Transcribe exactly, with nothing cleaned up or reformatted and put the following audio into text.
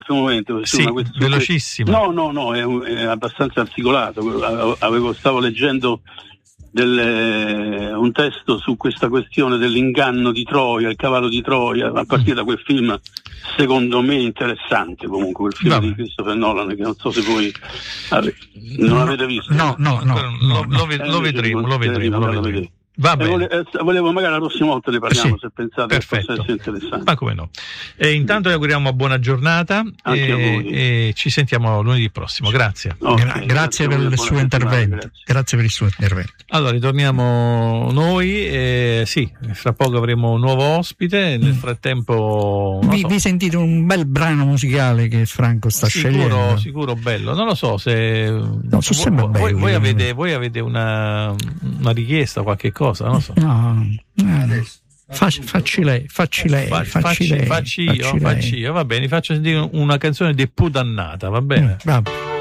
ultimo momento. Sì, una questione velocissima. No, no, no, è, è abbastanza articolato. Avevo, stavo leggendo Delle, un testo su questa questione dell'inganno di Troia, il cavallo di Troia, a partire da quel film secondo me interessante, comunque quel film Vabbè. di Christopher Nolan, che non so se voi ave, non avete visto. No, no, no, no, no, lo, ve, lo vedremo, lo vedremo, lo vedremo. Va bene. Volevo, volevo magari la prossima volta ne parliamo, sì, se pensate perfetto. Che possa essere interessante. Ma come no. E intanto vi auguriamo buona giornata. Anche e, a voi. E ci sentiamo lunedì prossimo. Grazie. Okay, Gra- grazie, grazie per il suo intervento. Grazie. grazie per il suo intervento. Allora ritorniamo noi. E, sì, fra poco avremo un nuovo ospite. Nel frattempo vi, so. vi sentite un bel brano musicale che Franco sta sicuro, scegliendo. Sicuro bello. Non lo so se no, so voi, bello, voi, voi avete, voi avete una, una richiesta, qualche cosa? Non lo so. No. Eh, facci, facci lei, facci lei, Fa, facci, facci, lei, facci io, facci facci lei. io, va bene, faccio sentire una canzone di Pudannata, va bene? Mm, va bene.